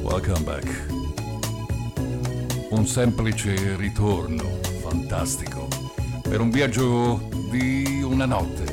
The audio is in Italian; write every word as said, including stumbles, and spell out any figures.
Welcome back. Un semplice ritorno fantastico per un viaggio di una notte